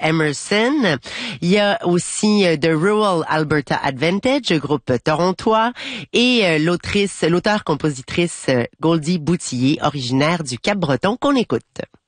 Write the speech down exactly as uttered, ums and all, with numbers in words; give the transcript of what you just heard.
Emerson. Il y a aussi euh, The Rural Alberta Advantage, groupe torontois, et euh, l'autrice, l'auteur-compositrice euh, Goldie Boutillier, originaire du Cap-Breton, qu'on écoute.